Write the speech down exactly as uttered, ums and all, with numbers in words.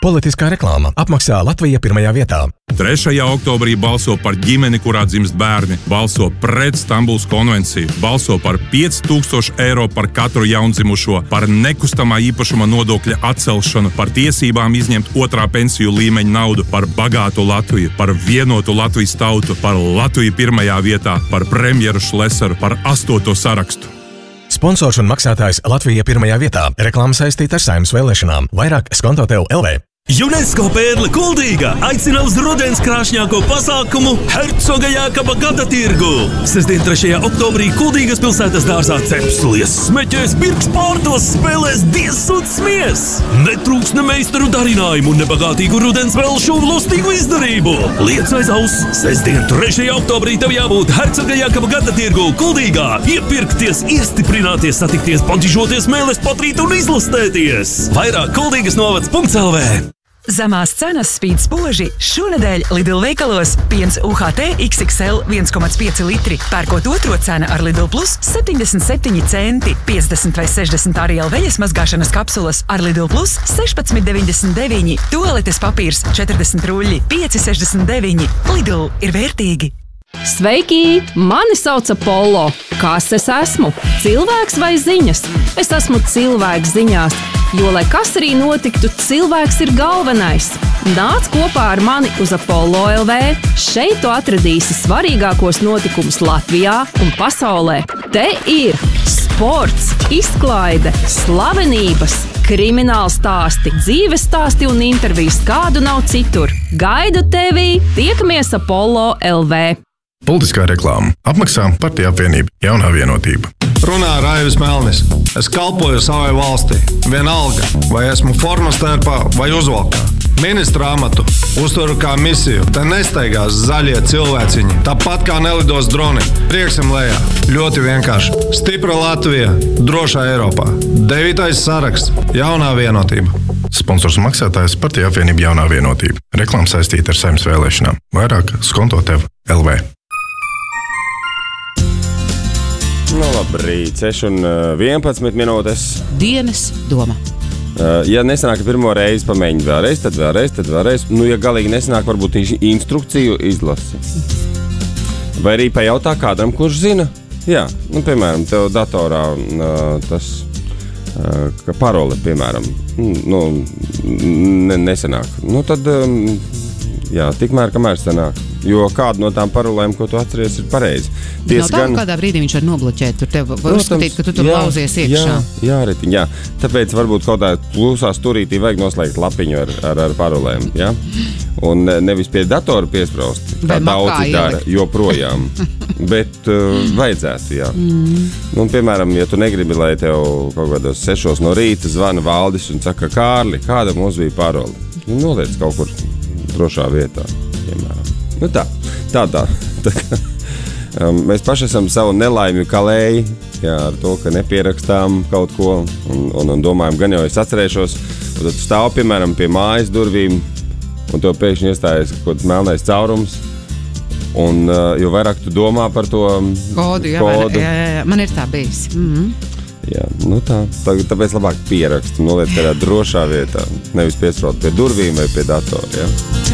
Politiskā reklāma. Apmaksā Latvija pirmajā vietā. trešajā oktobrī balso par ģimeni, kurā dzimst bērni, balso pret Stambulas konvenciju, balso par pieci tūkstoši eiro par katru jaundzimušo, par nekustamā īpašuma nodokļa atcelšanu, par tiesībām izņemt otrā pensiju līmeņa naudu, par bagātu Latviju, par vienotu Latvijas tautu, par Latviju pirmajā vietā, par premjeru Šlesaru, par astoto sarakstu. Sponsors un maksātājs Latvija pirmajā vietā. Reklāma saistīta ar Saeimas vēlēšanām. Vairāk skonto tev L V. UNESCO pērle Kuldīga aicina uz rudens krāšņāko pasākumu Hercoga Jākaba gada tirgu. Sestdien, trešajā oktobrī Kuldīgas pilsētas dārzā cepslies, smeķēs, pirks pārtos, spēlēs diez un smies. Netrūks ne meistaru darinājumu, ne bagātīgu rudens velšu un lustīgu izdarību. Liec aiz auss, sestdien, trešajā oktobrī tev jābūt Hercoga Jākaba gada tirgu Kuldīgā. Iepirkties, iestiprināties, satikties, pantižoties, mēles patrīt un izlastēties. Vairāk Kuldīgas novads punkts L V. Zemās cenas spīd spoži. Šonedēļ Lidl veikalos piens U H T X X L viens komats pieci litri. Pērkot otro cena ar Lidl Plus septiņdesmit septiņi centi. piecdesmit vai sešdesmit Ariel veļas mazgāšanas kapsulas ar Lidl Plus sešpadsmit deviņdesmit deviņi. Tualetes papīrs četrdesmit ruļļi pieci sešdesmit deviņi. Lidl ir vērtīgi. Sveiki! Mani sauc Apollo. Kas es esmu? Cilvēks vai ziņas? Es esmu cilvēks ziņās, jo, lai kas arī notiktu, cilvēks ir galvenais. Nāc kopā ar mani uz Apollo L V. Šeit tu atradīsi svarīgākos notikumus Latvijā un pasaulē. Te ir sports, izklaide, slavenības, krimināla stāsti, dzīves stāsti un intervijas, kādu nav citur. Gaidu tevi! Tiekamies Apollo L V. Politiskā reklāma. Apmaksā Partija apvienība Jaunā vienotība. Runā Raivis Melnis. Es kalpoju savai valstī. Vienalga, vai esmu formas tērpā vai uzvalkā. Ministra amatu uztveru kā misiju. Te nesteigās zaļie cilvēciņi. Tāpat kā nelidos droni. Prieksim lejā. Ļoti vienkārši. Stipra Latvija. Drošā Eiropā. Devītais saraksts. Jaunā vienotība. Sponsors un maksātājs Partija apvienība Jaunā vienotība. Reklāma saistīta ar Saeimas vēlēšanām. Vairāk skonto tev L V. Nu, labrīt, seši un vienpadsmit minūtes. Dienas doma. Uh, ja nesanāk pirmo reizi, pamēģini vēlreiz, tad vēlreiz, tad vēlreiz. Nu, ja galīgi nesanāk, varbūt instrukciju izlasi. Vai arī pajautā kādam, kurš zina? Jā, nu, piemēram, tev datorā uh, tas, uh, ka parole, piemēram, nu, ne, nesanāk. Nu, tad, um, jā, tikmēr, kamēr sanāk. Jo kāda no tām parolēm, ko tu atceries, ir pareizi. Nav tā, gan... kādā brīdī viņš var nobloķēt, tur tev var uzskatīt, ka tu tur jā, lauzies iekšā. Jā, jā, retiņ, jā. Tāpēc varbūt kaut tā klusā stūrītī vajag noslēgt lapiņu ar, ar, ar parolēm, jā? Un nevis pie datora piespraust, kā daudzi dara, joprojām. Bet uh, vajadzētu, jā. Mm. Nu, piemēram, ja tu negribi, lai tev kaut kādos sešos no rīta zvana Valdis un saka, Kārli, kāda mums bija parole? Nu, noliec kaut kur drošā vietā, piemēram. Nu tā, tā, tā. tā um, mēs paši esam savu nelaimju kalēji, jā, ar to, ka nepierakstām kaut ko un, un, un domājam, gan jau es atcerēšos, un tad tu stāv, piemēram, pie mājas durvīm, un tev pēkšņi iestājas kaut kāds melnais caurums, un uh, jo vairāk tu domā par to kodu, jā, kodu. Jā, jā, jā, man ir tā bijis. Mm-hmm. Jā, nu tā, tā, tāpēc labāk pierakst, noliec kādā drošā vietā, nevis piesprāut pie durvīm vai pie datora, jā.